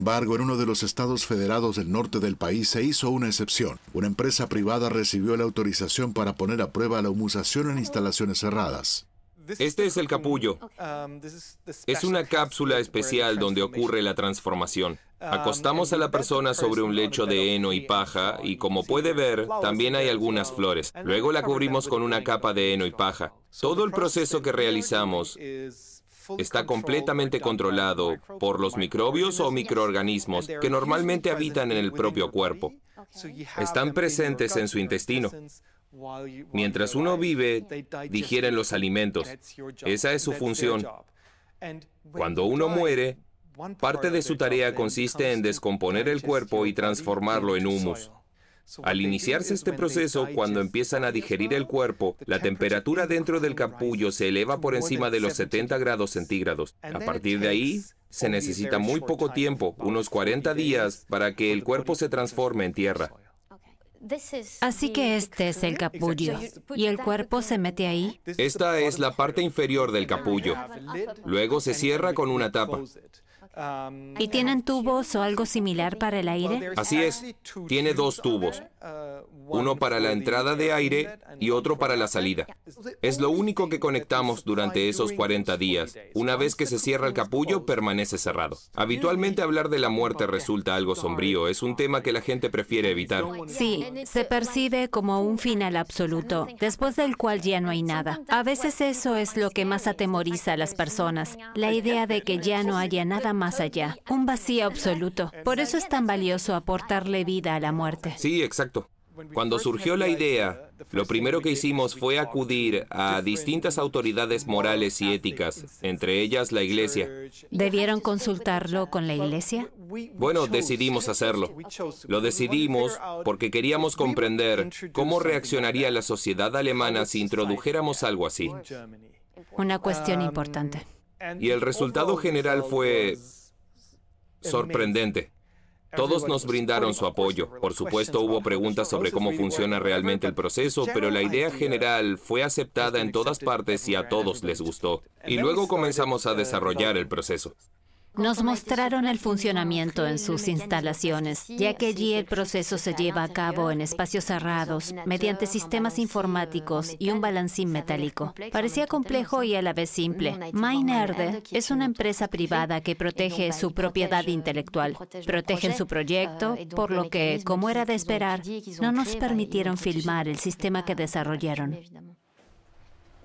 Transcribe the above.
embargo, en uno de los estados federados del norte del país se hizo una excepción. Una empresa privada recibió la autorización para poner a prueba la humusación en instalaciones cerradas. Este es el capullo. Es una cápsula especial donde ocurre la transformación. Acostamos a la persona sobre un lecho de heno y paja y, como puede ver, también hay algunas flores. Luego la cubrimos con una capa de heno y paja. Todo el proceso que realizamos está completamente controlado por los microbios o microorganismos que normalmente habitan en el propio cuerpo. Están presentes en su intestino. Mientras uno vive, digieren los alimentos. Esa es su función. Cuando uno muere, parte de su tarea consiste en descomponer el cuerpo y transformarlo en humus. Al iniciarse este proceso, cuando empiezan a digerir el cuerpo, la temperatura dentro del capullo se eleva por encima de los 70 grados centígrados. A partir de ahí, se necesita muy poco tiempo, unos 40 días, para que el cuerpo se transforme en tierra. Así que este es el capullo. ¿Y el cuerpo se mete ahí? Esta es la parte inferior del capullo. Luego se cierra con una tapa. ¿Y tienen tubos o algo similar para el aire? Así es. Tiene dos tubos. Uno para la entrada de aire y otro para la salida. Es lo único que conectamos durante esos 40 días. Una vez que se cierra el capullo, permanece cerrado. Habitualmente hablar de la muerte resulta algo sombrío. Es un tema que la gente prefiere evitar. Sí, se percibe como un final absoluto, después del cual ya no hay nada. A veces eso es lo que más atemoriza a las personas, la idea de que ya no haya nada más allá, un vacío absoluto. Por eso es tan valioso aportarle vida a la muerte. Sí, exacto. Cuando surgió la idea, lo primero que hicimos fue acudir a distintas autoridades morales y éticas, entre ellas la Iglesia. ¿Debieron consultarlo con la Iglesia? Bueno, decidimos hacerlo. Lo decidimos porque queríamos comprender cómo reaccionaría la sociedad alemana si introdujéramos algo así. Una cuestión importante. Y el resultado general fue sorprendente. Todos nos brindaron su apoyo. Por supuesto, hubo preguntas sobre cómo funciona realmente el proceso, pero la idea general fue aceptada en todas partes y a todos les gustó. Y luego comenzamos a desarrollar el proceso. Nos mostraron el funcionamiento en sus instalaciones, ya que allí el proceso se lleva a cabo en espacios cerrados, mediante sistemas informáticos y un balancín metálico. Parecía complejo y a la vez simple. Mainerde es una empresa privada que protege su propiedad intelectual. Protegen su proyecto, por lo que, como era de esperar, no nos permitieron filmar el sistema que desarrollaron.